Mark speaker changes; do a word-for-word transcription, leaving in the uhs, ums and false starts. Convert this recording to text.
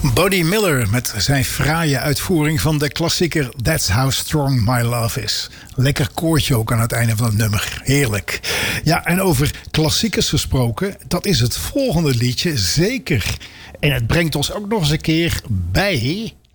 Speaker 1: Buddy Miller met zijn fraaie uitvoering van de klassieker That's How Strong My Love Is. Lekker koortje ook aan het einde van het nummer. Heerlijk. Ja, en over klassiekers gesproken, dat is het volgende liedje zeker. En het brengt ons ook nog eens een keer bij